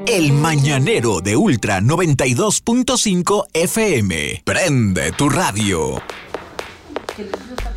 El Mañanero de Ultra 92.5 FM. Prende tu radio.